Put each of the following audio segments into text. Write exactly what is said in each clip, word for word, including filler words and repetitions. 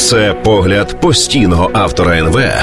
Це погляд постійного автора ен ве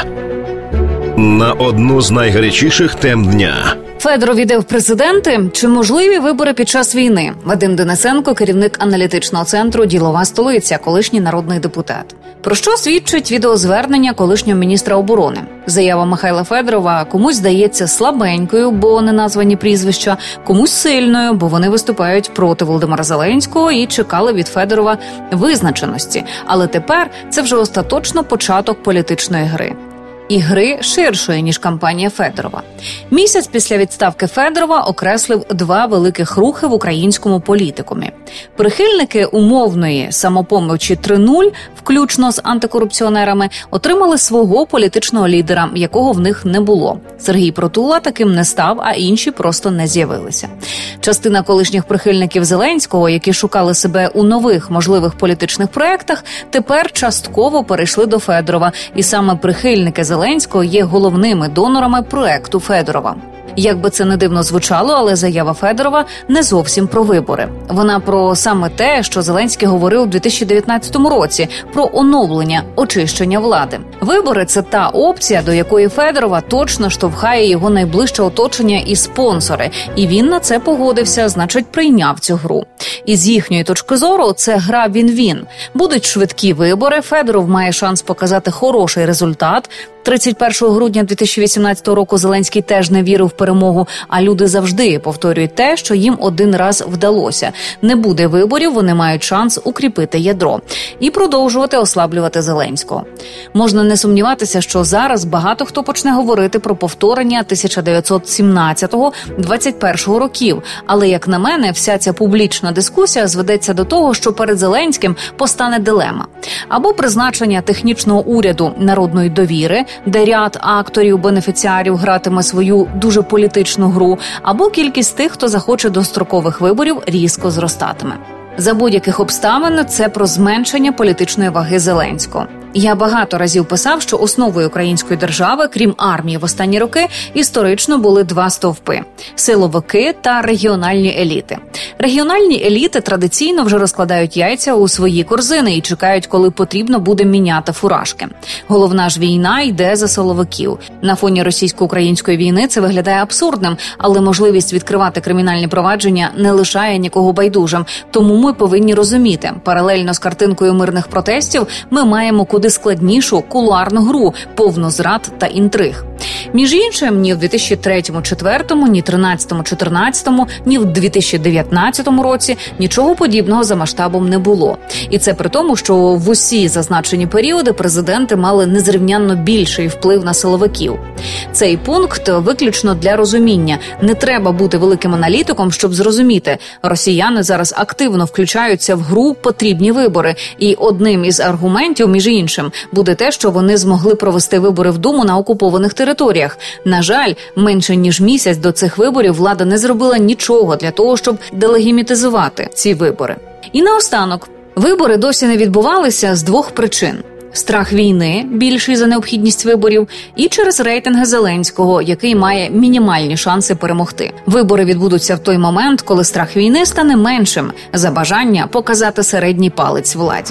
на одну з найгарячіших тем дня. Федоров іде в президенти? Чи можливі вибори під час війни? Вадим Денисенко, керівник аналітичного центру «Ділова столиця», колишній народний депутат. Про що свідчить відеозвернення колишнього міністра оборони? Заява Михайла Федорова комусь здається слабенькою, бо не названі прізвища, комусь сильною, бо вони виступають проти Володимира Зеленського і чекали від Федорова визначеності. Але тепер це вже остаточно початок політичної гри. І гри ширшої, ніж кампанія Федорова. Місяць після відставки Федорова окреслив два великих рухи в українському політикумі. Прихильники умовної самопомочі три нуль, включно з антикорупціонерами, отримали свого політичного лідера, якого в них не було. Сергій Притула таким не став, а інші просто не з'явилися. Частина колишніх прихильників Зеленського, які шукали себе у нових можливих політичних проєктах, тепер частково перейшли до Федорова, і саме прихильники Зеленського є головними донорами проекту Федорова. Як би це не дивно звучало, але заява Федорова не зовсім про вибори. Вона про саме те, що Зеленський говорив у дві тисячі дев'ятнадцятому році, про оновлення, очищення влади. Вибори – це та опція, до якої Федорова точно штовхає його найближче оточення і спонсори. І він на це погодився, значить прийняв цю гру. І з їхньої точки зору це гра він-він. Будуть швидкі вибори, Федоров має шанс показати хороший результат. тридцять першого грудня дві тисячі вісімнадцятого року Зеленський теж не вірив в перемогу, а люди завжди повторюють те, що їм один раз вдалося. Не буде виборів, вони мають шанс укріпити ядро і продовжувати ослаблювати Зеленського. Можна не сумніватися, що зараз багато хто почне говорити про повторення тисяча дев'ятсот сімнадцятого - двадцять першого років, але, як на мене, вся ця публічна дискусія зведеться до того, що перед Зеленським постане дилема. Або призначення технічного уряду народної довіри, де ряд акторів-бенефіціарів гратиме свою дуже політичну гру, або кількість тих, хто захоче дострокових виборів, різко зростатиме. За будь-яких обставин це про зменшення політичної ваги Зеленського. Я багато разів писав, що основою української держави, крім армії в останні роки, історично були два стовпи – силовики та регіональні еліти. Регіональні еліти традиційно вже розкладають яйця у свої корзини і чекають, коли потрібно буде міняти фуражки. Головна ж війна йде за силовиків. На фоні російсько-української війни це виглядає абсурдним, але можливість відкривати кримінальні провадження не лишає нікого байдужим. Тому ми повинні розуміти, паралельно з картинкою мирних протестів ми маємо куди складнішу кулуарну гру, повну зрад та інтриг. Між іншим, ні в дві тисячі третьому-четвертому, ні тринадцятому-чотирнадцятому, ні в дві тисячі дев'ятнадцятому році нічого подібного за масштабом не було. І це при тому, що в усі зазначені періоди президенти мали незрівнянно більший вплив на силовиків. Цей пункт виключно для розуміння. Не треба бути великим аналітиком, щоб зрозуміти. Росіяни зараз активно включаються в гру «потрібні вибори». І одним із аргументів, між іншим, буде те, що вони змогли провести вибори в Думу на окупованих територіях. На жаль, менше ніж місяць до цих виборів влада не зробила нічого для того, щоб делегімітизувати ці вибори. І наостанок, вибори досі не відбувалися з двох причин. Страх війни, більший за необхідність виборів, і через рейтинги Зеленського, який має мінімальні шанси перемогти. Вибори відбудуться в той момент, коли страх війни стане меншим за бажання показати середній палець владі.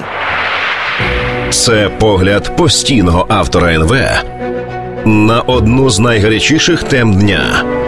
Це погляд постійного автора ен ве на одну з найгарячіших тем дня.